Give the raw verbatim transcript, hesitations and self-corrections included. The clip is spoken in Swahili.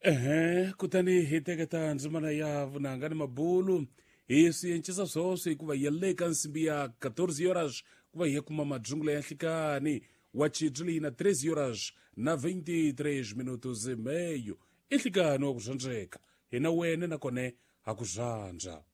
Ehe, kutani hi teketa ndzimana ya vunangani mabulu hi swiyencisa swoswo hikuva hi le ka nsimbi ya catorze horas ku va hi kuma majungula ya nhlikani wa chidzu leyi na treze horas na vinte-três minutos e meio i nhlikani wa ku zvandzeka hina wene nakone ha ku zandza.